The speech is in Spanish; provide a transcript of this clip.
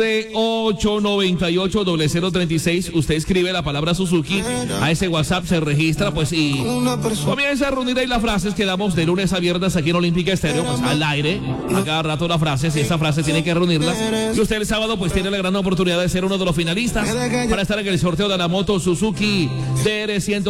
898-0036, usted escribe la palabra Suzuki a ese WhatsApp, se registra pues y comienza a reunir ahí las frases que damos de lunes a viernes aquí en Olímpica Estéreo, pues al aire, a cada rato las frases, y esa frase tiene que reunirlas, y usted el sábado pues tiene la gran oportunidad de ser uno de los finalistas para estar en el sorteo de la moto Suzuki DR100.